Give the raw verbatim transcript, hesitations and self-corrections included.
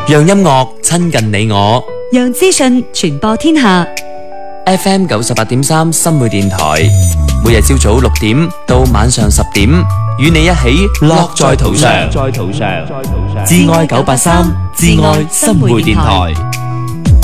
讓音樂親近你我， 讓資訊傳播天下。 F M 九十八點三新會電台，每日朝早六點到晚上十點，與你一起樂在途上。在途上，至愛九八三，至愛新會電台。